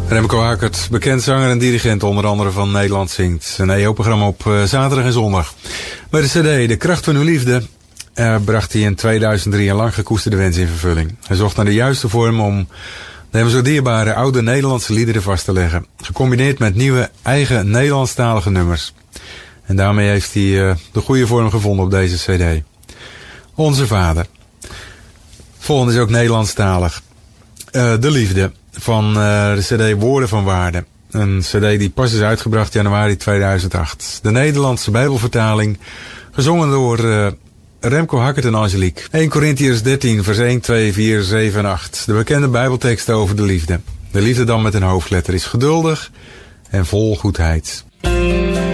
Remco Hackert, bekend zanger en dirigent onder andere van Nederland Zingt. Een EO-programma op zaterdag en zondag. Bij de cd De Kracht van Uw Liefde bracht hij in 2003 een lang gekoesterde wens in vervulling. Hij zocht naar de juiste vorm om de hem zo dierbare oude Nederlandse liederen vast te leggen. Gecombineerd met nieuwe eigen Nederlandstalige nummers. En daarmee heeft hij de goede vorm gevonden op deze cd. Onze Vader. Volgende is ook Nederlandstalig. De Liefde van de cd Woorden van Waarde. Een cd die pas is uitgebracht januari 2008. De Nederlandse Bijbelvertaling, gezongen door Remco Hackert en Angelique. 1 Korintiërs 13 vers 1, 2, 4, 7 en 8. De bekende bijbelteksten over de liefde. De liefde dan met een hoofdletter is geduldig en vol goedheid.